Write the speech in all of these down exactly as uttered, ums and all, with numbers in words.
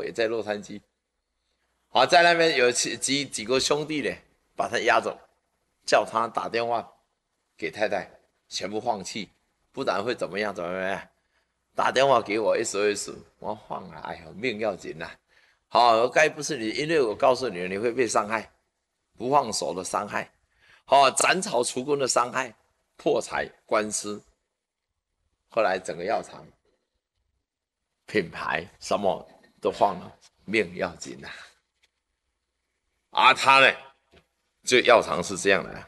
婆也在洛杉矶。好，在那边有几几几个兄弟呢，把他押走，叫他打电话给太太，全部放弃，不然会怎么样？怎么样？打电话给我 S O S， 我放了，哎呦，命要紧呐、啊。好，该不是你，因为我告诉你，你会被伤害，不放手的伤害，好，斩草除根的伤害，破财官司。后来整个药厂品牌什么都放了，命要紧呐、啊。而他呢，这药厂是这样的、啊。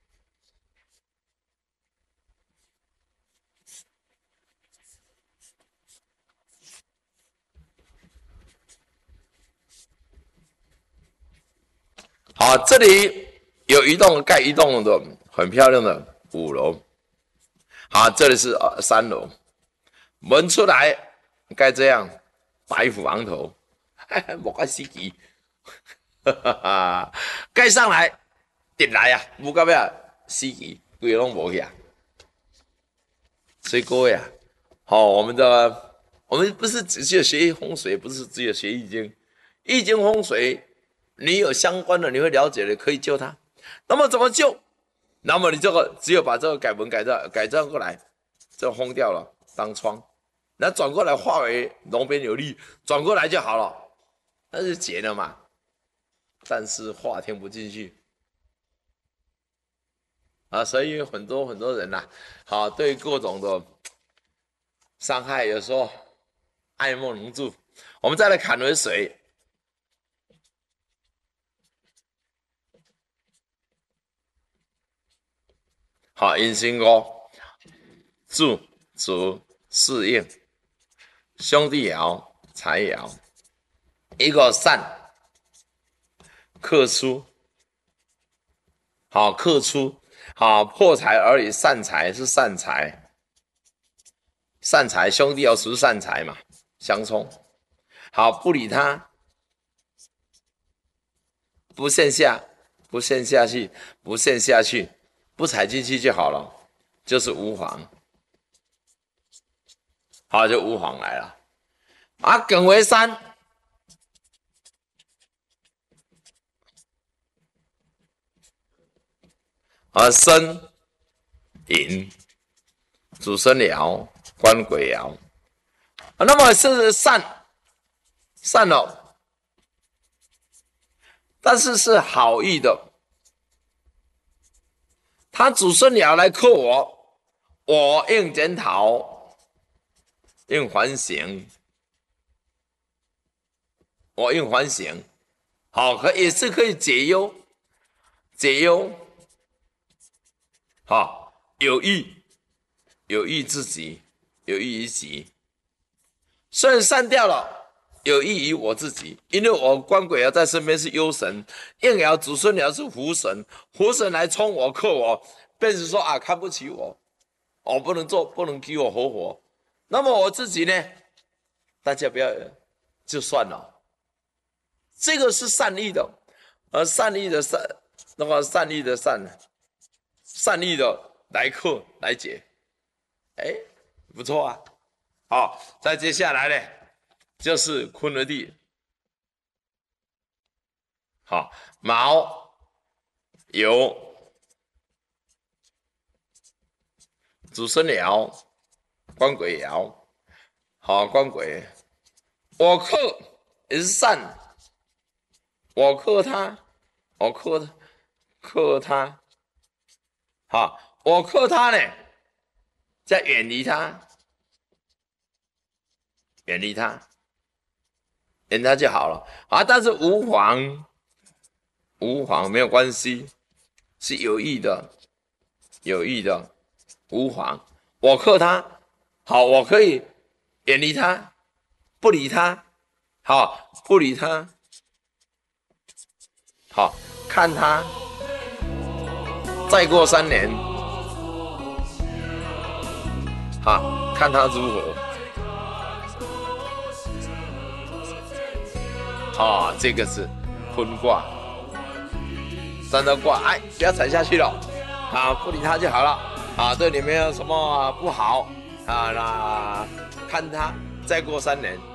好，这里有一栋盖一栋的很漂亮的五楼。好，这里是呃三楼，门出来盖这样，白虎昂头，莫个司机。盖上来，点来啊，无到尾司机规个拢无去啊，所以各位啊，好、哦，我们的我们不是只有学风水，不是只有学易经，易经风水，你有相关的，你会了解的，可以救他。那么怎么救？那么你这个只有把这个改文改造改造过来，这个轰掉了当窗，那转过来化为龙边有力，转过来就好了，那就解了嘛。但是话听不进去啊，所以很多很多人呐、啊，好对各种的伤害，有时候爱莫能助。我们再来坎为水，好寅辛宫，柱主适应，兄弟爻财爻，一个善。克出，好克出，好破财而已，善财是善财，善财兄弟要属善财嘛，相冲，好不理他，不陷下，不陷下去，不陷下去，不踩进去就好了，就是无妨，好就无妨来了，啊艮为山。而申寅主生爻官鬼爻，那么是善善了，但是是好意的。他主生爻来克我，我应检讨，应反省，我应反省，好，可也是可以解忧，解忧。好，有益，有益自己，有益于己。虽然删掉了，有益于我自己，因为我官鬼爻在身边是忧神，应爻主孙爻是福神，福神来冲我克我，便是说啊看不起我，我不能做，不能给我合伙。那么我自己呢？大家不要就算了，这个是善意的，而善意的善，那么善意的善。善意的来克来解，哎，不错啊。好，再接下来呢，就是坤和地。好，卯酉主生爻，官鬼爻。好，官鬼，我克也是善，我克他，我克他，克他。好，我克他呢，再远离他，远离他，远离他就好了啊。但是无妨，无妨没有关系，是有益的，有益的，无妨。我克他，好，我可以远离他，不理他，好，不理他，好，看他。再过三年，好，看他如何。好，这个是坤卦，三道卦，哎，不要踩下去了，啊，不理他就好了，啊，对你没有什么不好，啊，那看他再过三年。